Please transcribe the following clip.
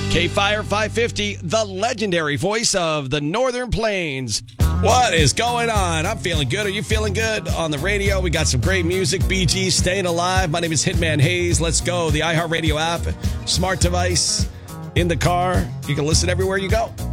K-Fire 550, the legendary voice of the Northern Plains. What is going on? I'm feeling good. Are you feeling good? On the radio, we got some great music. BG, Staying Alive. My name is Hitman Hayes. Let's go. The iHeartRadio app, smart device, in the car. You can listen everywhere you go.